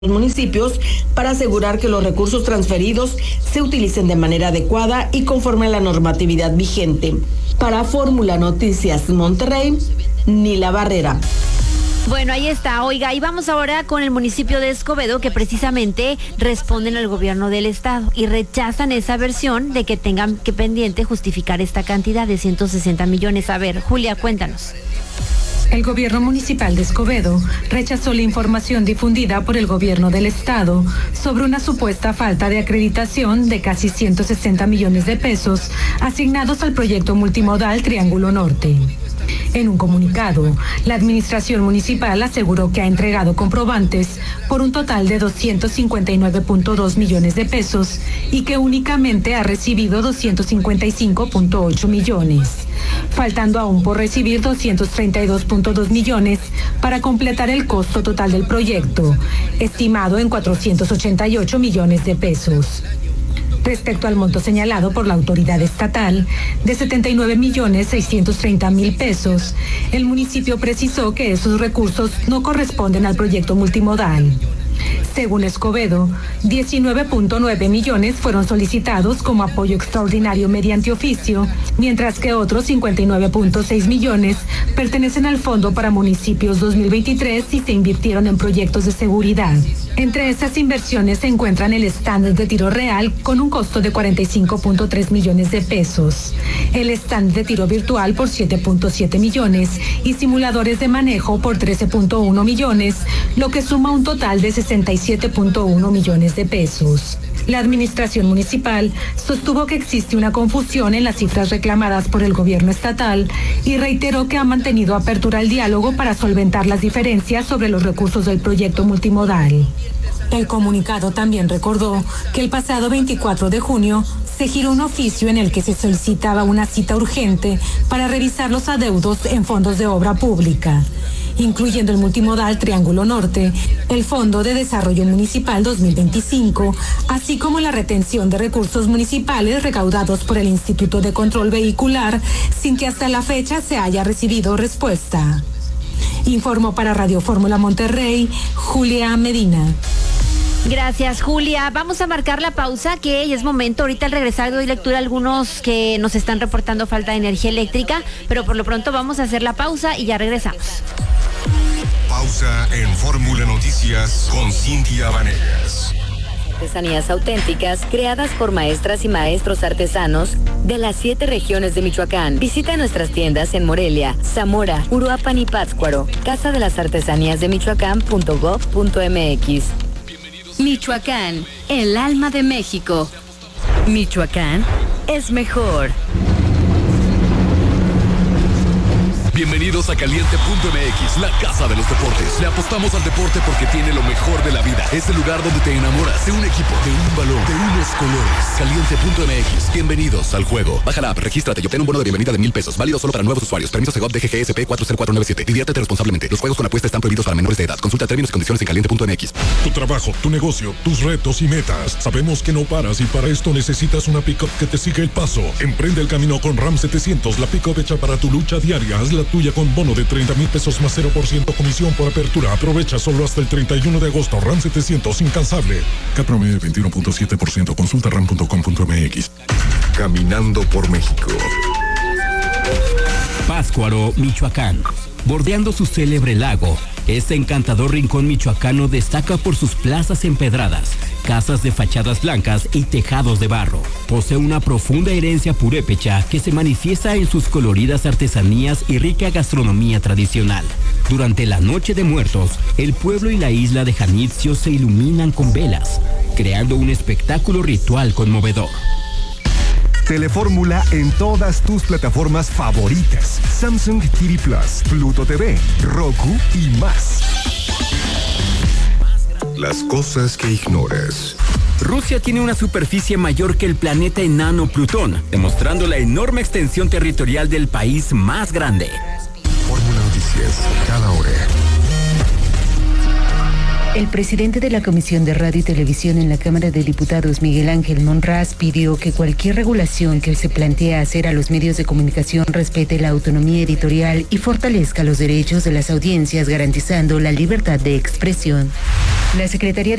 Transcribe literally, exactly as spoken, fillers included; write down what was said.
los municipios para asegurar que los recursos transferidos se utilicen de manera adecuada y conforme a la normatividad vigente. Para Fórmula Noticias Monterrey, Nila Barrera. Bueno, ahí está. Oiga, y vamos ahora con el municipio de Escobedo, que precisamente responden al gobierno del estado y rechazan esa versión de que tengan que pendiente justificar esta cantidad de ciento sesenta millones. A ver, Julia, cuéntanos. El gobierno municipal de Escobedo rechazó la información difundida por el gobierno del estado sobre una supuesta falta de acreditación de casi ciento sesenta millones de pesos asignados al proyecto multimodal Triángulo Norte. En un comunicado, la administración municipal aseguró que ha entregado comprobantes por un total de doscientos cincuenta y nueve punto dos millones de pesos y que únicamente ha recibido doscientos cincuenta y cinco punto ocho millones, faltando aún por recibir doscientos treinta y dos punto dos millones para completar el costo total del proyecto, estimado en cuatrocientos ochenta y ocho millones de pesos. Respecto al monto señalado por la autoridad estatal, de setenta y nueve millones seiscientos treinta mil pesos, el municipio precisó que esos recursos no corresponden al proyecto multimodal. Según Escobedo, diecinueve punto nueve millones fueron solicitados como apoyo extraordinario mediante oficio, mientras que otros cincuenta y nueve punto seis millones pertenecen al Fondo para Municipios dos mil veintitrés y se invirtieron en proyectos de seguridad. Entre esas inversiones se encuentran el stand de tiro real con un costo de cuarenta y cinco punto tres millones de pesos, el stand de tiro virtual por siete punto siete millones y simuladores de manejo por trece punto uno millones, lo que suma un total de sesenta y siete punto uno millones de pesos. La administración municipal sostuvo que existe una confusión en las cifras reclamadas por el gobierno estatal y reiteró que ha mantenido apertura al diálogo para solventar las diferencias sobre los recursos del proyecto multimodal. El comunicado también recordó que el pasado veinticuatro de junio se giró un oficio en el que se solicitaba una cita urgente para revisar los adeudos en fondos de obra pública, incluyendo el multimodal Triángulo Norte, el Fondo de Desarrollo Municipal dos mil veinticinco, así como la retención de recursos municipales recaudados por el Instituto de Control Vehicular, sin que hasta la fecha se haya recibido respuesta. Informó para Radio Fórmula Monterrey, Julia Medina. Gracias, Julia. Vamos a marcar la pausa, que ya es momento. Ahorita al regresar doy lectura a algunos que nos están reportando falta de energía eléctrica, pero por lo pronto vamos a hacer la pausa y ya regresamos. Pausa en Fórmula Noticias con Cintia Vanegas. Artesanías auténticas creadas por maestras y maestros artesanos de las siete regiones de Michoacán. Visita nuestras tiendas en Morelia, Zamora, Uruapan y Pátzcuaro. Casa de las Artesanías de Michoacán punto gob punto mx. Michoacán, el alma de México. Michoacán es mejor. Bienvenidos a Caliente punto M X, la casa de los deportes. Le apostamos al deporte porque tiene lo mejor de la vida. Es el lugar donde te enamoras de un equipo, de un balón, de unos colores. Caliente punto M X. Bienvenidos al juego. Baja la app, regístrate y obtén un bono de bienvenida de mil pesos. Válido solo para nuevos usuarios. Permiso Segov D G G S P cuatro cero cuatro nueve siete. Diviértete responsablemente. Los juegos con apuesta están prohibidos para menores de edad. Consulta términos y condiciones en Caliente punto M X. Tu trabajo, tu negocio, tus retos y metas. Sabemos que no paras y para esto necesitas una pick-up que te siga el paso. Emprende el camino con Ram setecientos, la pick-up hecha para tu lucha diaria. Haz la tuya con bono de treinta mil pesos más cero por ciento comisión por apertura. Aprovecha solo hasta el treinta y uno de agosto. Ram setecientos incansable. Cat promedio veintiuno punto siete por ciento. Consulta ram punto com punto m x. Caminando por México. Pátzcuaro, Michoacán. Bordeando su célebre lago, este encantador rincón michoacano destaca por sus plazas empedradas, casas de fachadas blancas y tejados de barro. Posee una profunda herencia purépecha que se manifiesta en sus coloridas artesanías y rica gastronomía tradicional. Durante la Noche de Muertos, el pueblo y la isla de Janitzio se iluminan con velas, creando un espectáculo ritual conmovedor. Telefórmula en todas tus plataformas favoritas: Samsung T V Plus, Pluto T V, Roku y más. Las cosas que ignoras. Rusia tiene una superficie mayor que el planeta enano Plutón, demostrando la enorme extensión territorial del país más grande. Fórmula Noticias, cada hora. El presidente de la Comisión de Radio y Televisión en la Cámara de Diputados, Miguel Ángel Monraz, pidió que cualquier regulación que se plantee hacer a los medios de comunicación respete la autonomía editorial y fortalezca los derechos de las audiencias, garantizando la libertad de expresión. La Secretaría